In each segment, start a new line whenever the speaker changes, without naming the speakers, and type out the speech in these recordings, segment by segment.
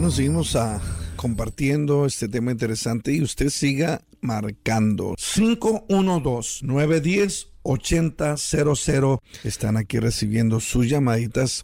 Bueno, seguimos compartiendo este tema interesante y usted siga marcando. 512-910-8000. Están aquí recibiendo sus llamaditas.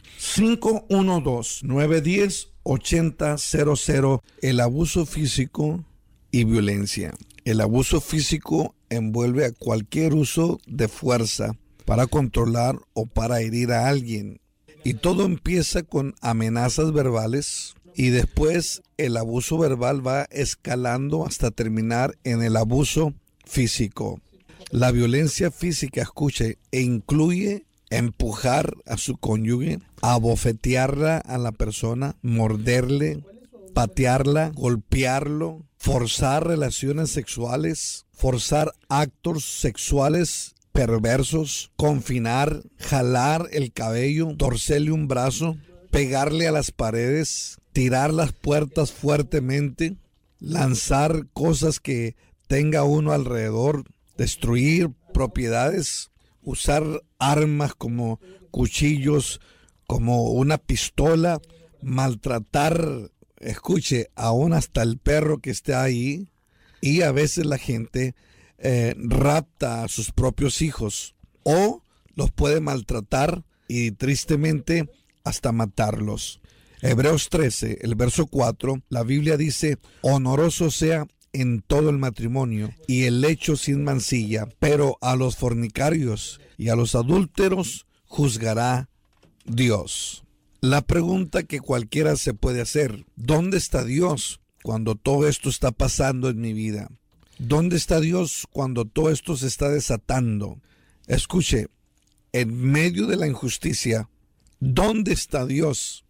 512-910-8000. El abuso físico y violencia. El abuso físico envuelve a cualquier uso de fuerza para controlar o para herir a alguien. Y todo empieza con amenazas verbales y después el abuso verbal va escalando hasta terminar en el abuso físico. La violencia física, escuche, incluye empujar a su cónyuge, abofetearla a la persona, morderle, patearla, golpearlo, forzar relaciones sexuales, forzar actos sexuales perversos, confinar, jalar el cabello, torcerle un brazo, pegarle a las paredes, tirar las puertas fuertemente, lanzar cosas que tenga uno alrededor, destruir propiedades, usar armas como cuchillos, como una pistola, maltratar, escuche, aún hasta el perro que esté ahí. Y a veces la gente rapta a sus propios hijos o los puede maltratar y tristemente hasta matarlos. Hebreos 13, el verso 4, la Biblia dice: honoroso sea en todo el matrimonio y el lecho sin mancilla, pero a los fornicarios y a los adúlteros juzgará Dios. La pregunta que cualquiera se puede hacer: ¿dónde está Dios cuando todo esto está pasando en mi vida? ¿Dónde está Dios cuando todo esto se está desatando? Escuche, en medio de la injusticia, ¿dónde está Dios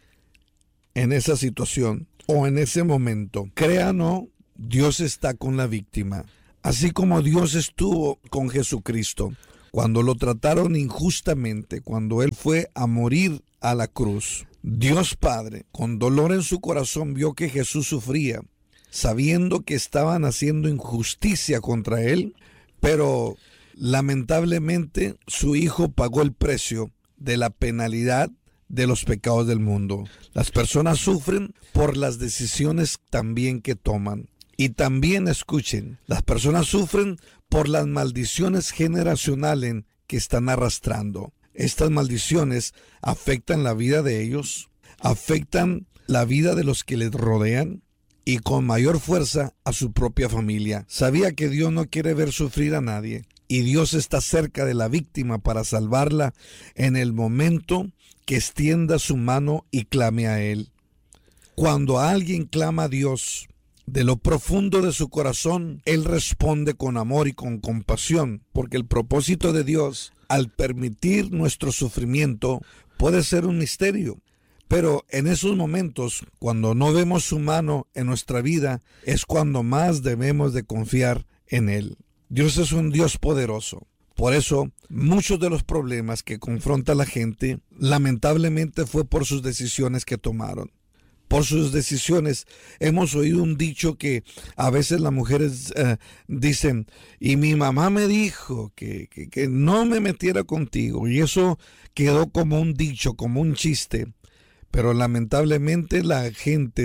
en esa situación o en ese momento? Créan o no, Dios está con la víctima. Así como Dios estuvo con Jesucristo cuando lo trataron injustamente, cuando Él fue a morir a la cruz. Dios Padre, con dolor en su corazón, vio que Jesús sufría, sabiendo que estaban haciendo injusticia contra Él, pero lamentablemente su Hijo pagó el precio de la penalidad de los pecados del mundo. Las personas sufren por las decisiones también que toman. Y también, escuchen, las personas sufren por las maldiciones generacionales que están arrastrando. Estas maldiciones afectan la vida de ellos, afectan la vida de los que les rodean y con mayor fuerza a su propia familia. Sabía que Dios no quiere ver sufrir a nadie y Dios está cerca de la víctima para salvarla en el momento que extienda su mano y clame a Él. Cuando alguien clama a Dios de lo profundo de su corazón, Él responde con amor y con compasión, porque el propósito de Dios al permitir nuestro sufrimiento puede ser un misterio. Pero en esos momentos, cuando no vemos su mano en nuestra vida, es cuando más debemos de confiar en Él. Dios es un Dios poderoso. Por eso, muchos de los problemas que confronta la gente, lamentablemente fue por sus decisiones que tomaron. Por sus decisiones. Hemos oído un dicho que a veces las mujeres dicen: y mi mamá me dijo que no me metiera contigo. Y eso quedó como un dicho, como un chiste. Pero lamentablemente la gente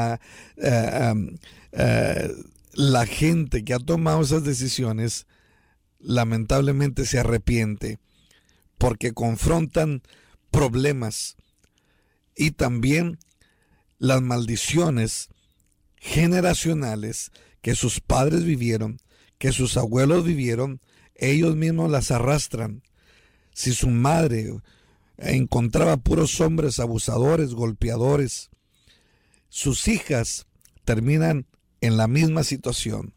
la gente que ha tomado esas decisiones, lamentablemente se arrepiente, porque confrontan problemas y también las maldiciones generacionales que sus padres vivieron, que sus abuelos vivieron, ellos mismos las arrastran. Si su madre encontraba puros hombres abusadores, golpeadores, sus hijas terminan en la misma situación.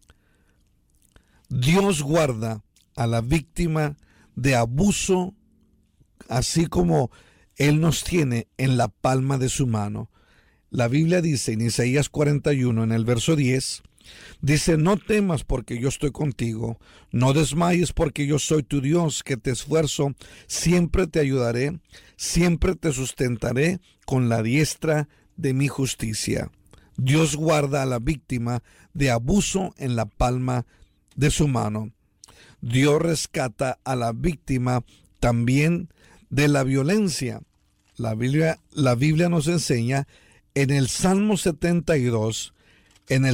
Dios guarda a la víctima de abuso, así como Él nos tiene en la palma de su mano. La Biblia dice en Isaías 41, en el verso 10, dice: no temas porque yo estoy contigo, no desmayes porque yo soy tu Dios, que te esfuerzo, siempre te ayudaré, siempre te sustentaré con la diestra de mi justicia. Dios guarda a la víctima de abuso en la palma de su mano. Dios rescata a la víctima también de la violencia. La Biblia nos enseña en el Salmo 72, en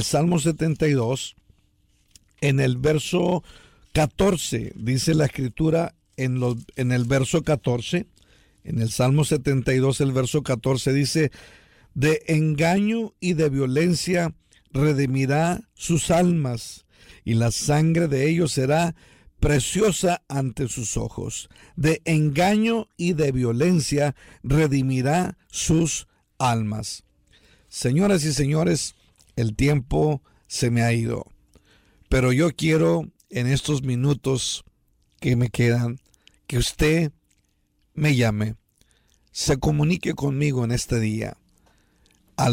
el verso 14, dice la Escritura en el verso 14, en el Salmo 72, el verso 14 dice: de engaño y de violencia redimirá sus almas, y la sangre de ellos será preciosa ante sus ojos. De engaño y de violencia redimirá sus almas. Señoras y señores, el tiempo se me ha ido, pero yo quiero en estos minutos que me quedan que usted me llame, se comunique conmigo en este día al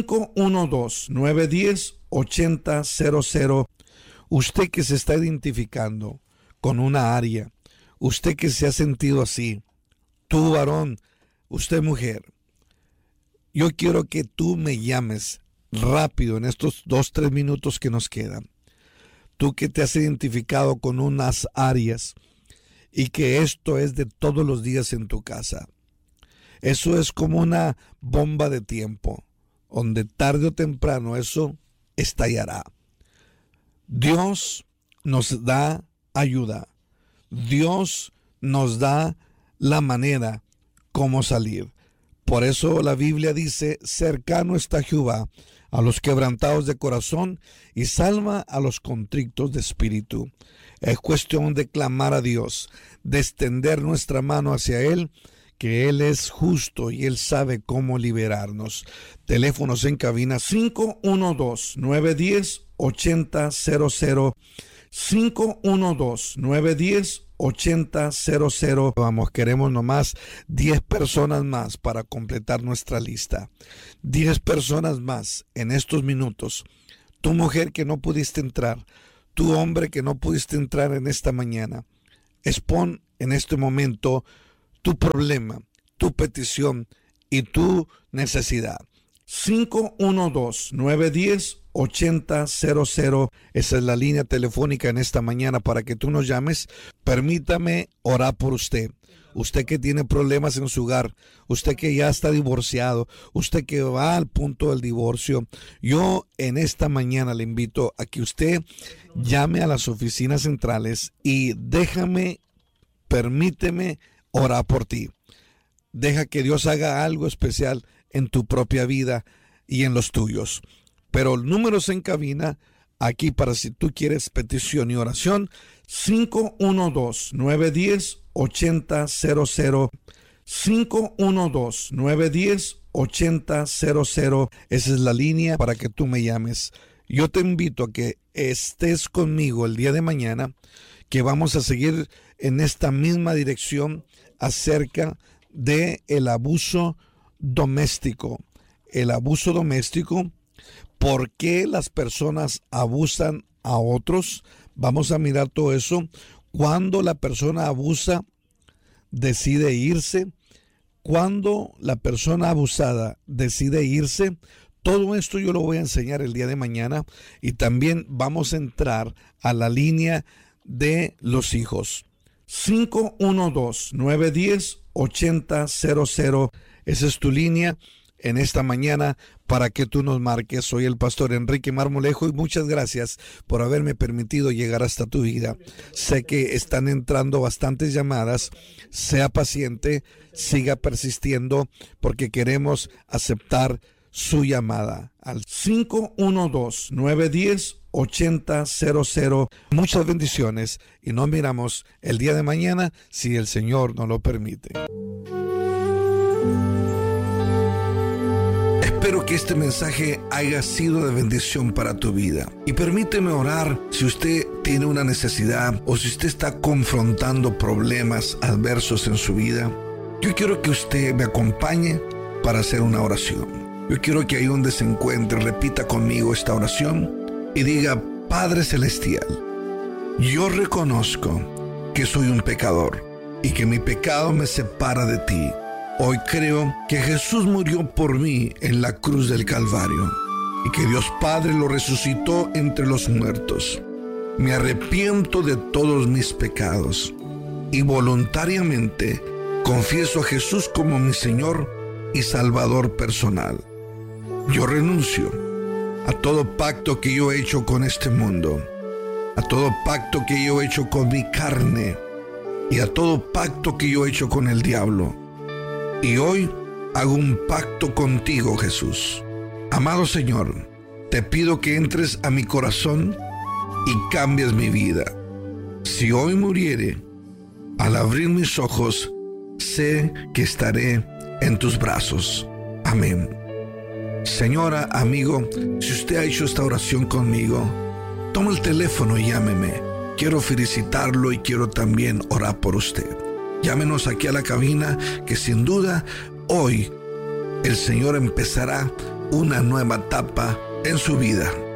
512-910-8000. Usted que se está identificando con una área, usted que se ha sentido así, tú varón, usted mujer, yo quiero que tú me llames rápido en estos 2-3 minutos que nos quedan. Tú que te has identificado con unas áreas y que esto es de todos los días en tu casa. Eso es como una bomba de tiempo, donde tarde o temprano eso estallará. Dios nos da ayuda. Dios nos da la manera cómo salir. Por eso la Biblia dice: cercano está Jehová a los quebrantados de corazón y salva a los contritos de espíritu. Es cuestión de clamar a Dios, de extender nuestra mano hacia Él, que Él es justo y Él sabe cómo liberarnos. Teléfonos en cabina 512-910-8000. 512-910-8000. Vamos, queremos nomás 10 personas más para completar nuestra lista. 10 personas más en estos minutos. Tu mujer que no pudiste entrar, tu hombre que no pudiste entrar en esta mañana, expon en este momento tu problema, tu petición y tu necesidad. 512-910-8000. Esa es la línea telefónica en esta mañana para que tú nos llames. Permítame orar por usted. Usted que tiene problemas en su hogar, usted que ya está divorciado, usted que va al punto del divorcio. Yo en esta mañana le invito a que usted llame a las oficinas centrales y permíteme orar por ti. Deja que Dios haga algo especial en tu propia vida y en los tuyos. Pero números en cabina, aquí para si tú quieres petición y oración, 512-910-8000. 512-910-8000. Esa es la línea para que tú me llames. Yo te invito a que estés conmigo el día de mañana, que vamos a seguir en esta misma dirección acerca de el abuso doméstico. El abuso doméstico, ¿por qué las personas abusan a otros? Vamos a mirar todo eso. Cuando la persona abusa, decide irse. Cuando la persona abusada decide irse. Todo esto yo lo voy a enseñar el día de mañana. Y también vamos a entrar a la línea de los hijos. 512-910-8000. Esa es tu línea en esta mañana para que tú nos marques. Soy el pastor Enrique Marmolejo y muchas gracias por haberme permitido llegar hasta tu vida. Sé que están entrando bastantes llamadas. Sea paciente, siga persistiendo porque queremos aceptar su llamada al 512-910-8000. Muchas bendiciones y nos miramos el día de mañana si el Señor nos lo permite. Espero que este mensaje haya sido de bendición para tu vida. Y permíteme orar si usted tiene una necesidad o si usted está confrontando problemas adversos en su vida. Yo quiero que usted me acompañe para hacer una oración. Yo quiero que ahí donde se encuentre repita conmigo esta oración y diga: Padre Celestial, yo reconozco que soy un pecador y que mi pecado me separa de ti. Hoy creo que Jesús murió por mí en la cruz del Calvario y que Dios Padre lo resucitó entre los muertos. Me arrepiento de todos mis pecados y voluntariamente confieso a Jesús como mi Señor y Salvador personal. Yo renuncio a todo pacto que yo he hecho con este mundo, a todo pacto que yo he hecho con mi carne y a todo pacto que yo he hecho con el diablo. Y hoy hago un pacto contigo, Jesús. Amado Señor, te pido que entres a mi corazón y cambies mi vida. Si hoy muriere, al abrir mis ojos, sé que estaré en tus brazos. Amén. Señora, amigo, si usted ha hecho esta oración conmigo, toma el teléfono y llámeme. Quiero felicitarlo y quiero también orar por usted. Llámenos aquí a la cabina, que sin duda hoy el Señor empezará una nueva etapa en su vida.